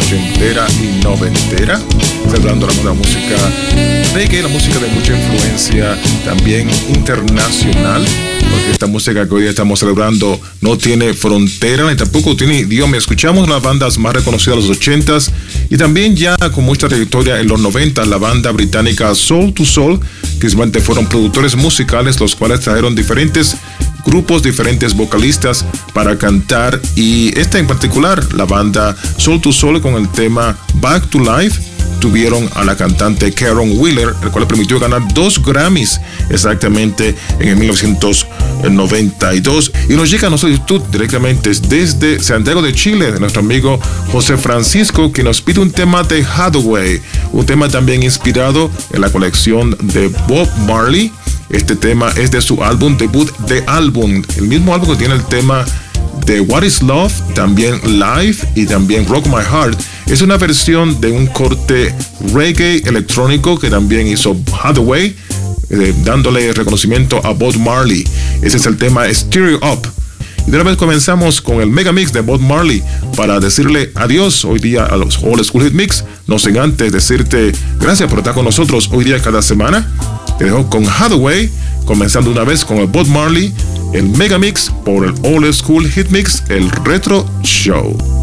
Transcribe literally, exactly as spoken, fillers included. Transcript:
ochentera y noventera, celebrando la, la música reggae, la música de mucha influencia también internacional, porque esta música que hoy estamos celebrando no tiene frontera ni tampoco tiene idioma. Escuchamos las bandas más reconocidas de los ochentas y también ya con mucha trayectoria en los noventas, la banda británica Soul to Soul, que simplemente fueron productores musicales, los cuales trajeron diferentes grupos, diferentes vocalistas para cantar, y esta en particular, la banda Soul to Soul, con el tema Back to Life, tuvieron a la cantante Karen Wheeler, el cual le permitió ganar dos Grammys exactamente en el mil novecientos noventa y dos. Y nos llega a nuestra solicitud directamente desde Santiago de Chile, de nuestro amigo José Francisco, que nos pide un tema de Hathaway, un tema también inspirado en la colección de Bob Marley. Este tema es de su álbum debut de álbum, el mismo álbum que tiene el tema de What is Love, también Live y también Rock My Heart. Es una versión de un corte reggae electrónico que también hizo Hathaway, eh, dándole reconocimiento a Bob Marley. Ese es el tema Stereo Up. Y de una vez comenzamos con el Mega Mix de Bob Marley para decirle adiós hoy día a los Old School Hit Mix. No sin antes decirte gracias por estar con nosotros hoy día cada semana. Te dejo con Hathaway, comenzando una vez con el Bob Marley, el Mega Mix por el Old School Hit Mix, el Retro Show.